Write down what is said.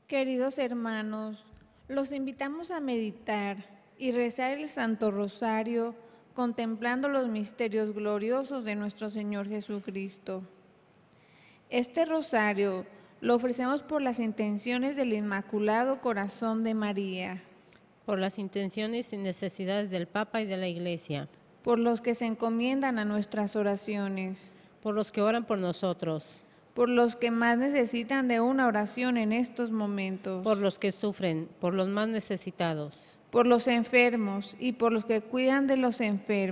Queridos hermanos, los invitamos a meditar y rezar el Santo Rosario contemplando los misterios gloriosos de nuestro Señor Jesucristo. Este rosario lo ofrecemos por las intenciones del Inmaculado Corazón de María, por las intenciones y necesidades del Papa y de la Iglesia, por los que se encomiendan a nuestras oraciones, por los que oran por nosotros, por los que más necesitan de una oración en estos momentos, por los que sufren, por los más necesitados, por los enfermos y por los que cuidan de los enfermos,